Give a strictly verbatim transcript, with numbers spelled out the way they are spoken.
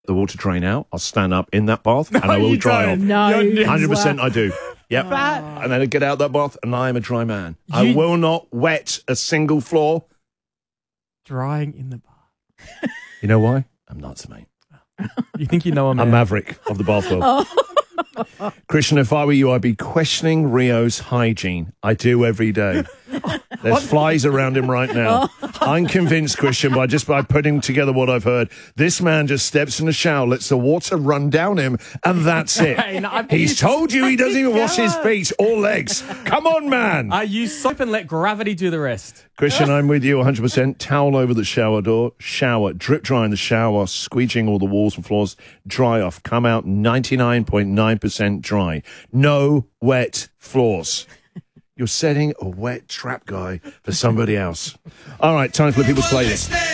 the water drain out. I'll stand up in that bath and I will you dry don't. off. No. You're one hundred percent I do. Yep. That- And then I get out that bath and I am a dry man. I You- will not wet a single floor. Drying in the bath. You know why? I'm nuts, mate. You think you know a man? I'm Maverick of the bath world. Christian, if I were you, I'd be questioning Rio's hygiene. I do every day. There's flies around him right now. I'm convinced, Christian, by just by putting together what I've heard, this man just steps in the shower, lets the water run down him, and that's it. Hey, no, I've He's used- told you he doesn't even wash his feet or legs. Come on, man. I use soap and let gravity do the rest. Christian, I'm with you one hundred percent. Towel over the shower door, shower, drip dry in the shower, squeegeeing all the walls and floors, dry off, come out ninety-nine point nine percent dry. No wet floors. You're setting a wet trap guy for somebody else. All right, time for the People's Playlist.